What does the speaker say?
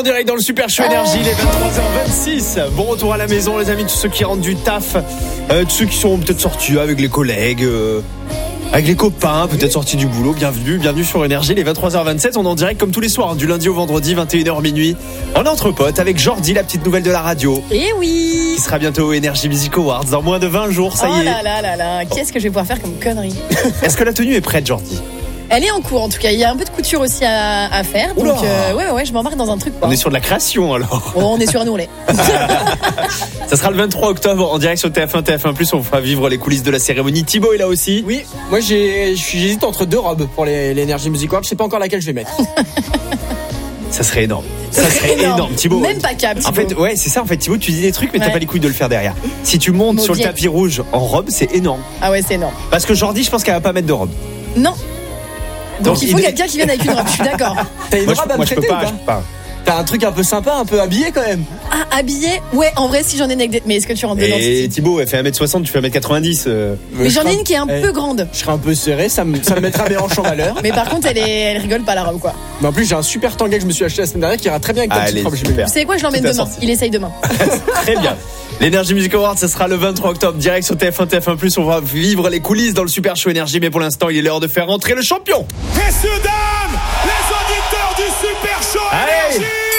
En direct dans le Super Show Énergie, il est 23h26. Bon retour à la maison, les amis, tous ceux qui rentrent du taf, tous ceux qui sont peut-être sortis avec les collègues, avec les copains, peut-être sortis du boulot. Bienvenue sur Énergie, il est 23h27. On est en direct comme tous les soirs, du lundi au vendredi, 21h minuit. On est entre potes avec Jordi, la petite nouvelle de la radio. Et oui, Qui sera bientôt au Energy Music Awards dans moins de 20 jours, ça y est. Oh là là, qu'est-ce que je vais pouvoir faire comme connerie. Est-ce que la tenue est prête, Jordi? Elle est en cours en tout cas, il y a un peu de couture aussi à faire. Donc ouais, je m'embarque dans un truc quoi. On est sur de la création alors. Oh, on est sur un ourlet. Ça sera le 23 octobre en direct sur TF1, TF1+. On fera vivre les coulisses de la cérémonie. Thibaut est là aussi. Oui, moi j'hésite entre deux robes pour l'Energy Music Awards. Je sais pas encore laquelle je vais mettre. Ça serait énorme. Ça serait énorme, Thibaut. Même pas cap, Thibaut. En fait, ouais, c'est ça. En fait, Thibaut, tu dis des trucs, mais t'as Ouais. pas les couilles de le faire derrière. Si tu montes sur le tapis rouge en robe, c'est énorme. Ah ouais, c'est énorme. Parce que Jordi, je pense qu'elle va pas mettre de robe. Non. Donc il faut il- quelqu'un qui vienne avec une robe, je suis d'accord. T'as une Moi, robe à me moi, je peux prêter ou pas. pas Je peux pas. T'as un truc un peu sympa, un peu habillé quand même. Ah, habillé. Ouais, en vrai, si j'en ai une avec des... Mais est-ce que tu rentres dedans Et Titi Thibaut, elle fait 1m60, tu fais 1m90. Mais j'en ai une qui est un Eh, peu grande. Je serai un peu serré, ça me mettra mes hanches en valeur. Mais par contre, elle rigole pas la robe quoi. Mais en plus, j'ai un super tanguay que je me suis acheté la semaine dernière qui ira très bien avec ta Allez, petite robe. super. j'imagine. Vous savez quoi, je l'emmène Tout à demain. sortir. Il essaye demain. Très bien. L'Energy Music Awards, ça sera le 23 octobre, direct sur TF1, TF1+. On va vivre les coulisses dans le Super Show Énergie. Mais pour l'instant, il est l'heure de faire rentrer le champion. Messieurs, dames, les auditeurs du Super Show Allez. Énergie,